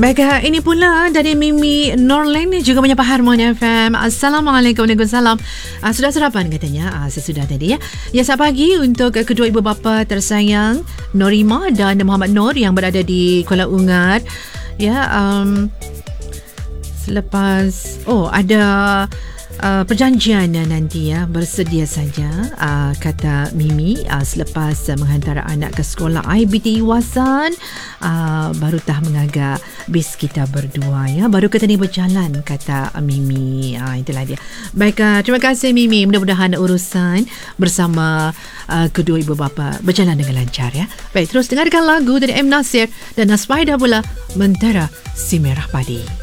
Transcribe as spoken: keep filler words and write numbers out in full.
Baik, ini pula dari Mimi Norland juga menyapa Harmoni F M. Assalamualaikum. Waalaikumsalam. Uh, sudah sarapan katanya. Uh, sesudah tadi ya. Ya, selamat pagi untuk uh, kedua ibu bapa tersayang Norima dan Muhammad Nur yang berada di Kuala Ungar. Ya, um, selepas oh ada Uh, perjanjian uh, nanti ya, bersedia saja uh, kata Mimi uh, selepas uh, menghantar anak ke sekolah I B T I Wasan, uh, baru tah mengagak bis kita berdua ya, baru kata ni berjalan kata uh, Mimi. Uh, itulah dia. Baik, uh, terima kasih Mimi, mudah-mudahan urusan bersama uh, kedua ibu bapa berjalan dengan lancar ya. Baik, terus dengarkan lagu dari M Nasir dan Nasfaida pula, Mentera Si Merah Padi.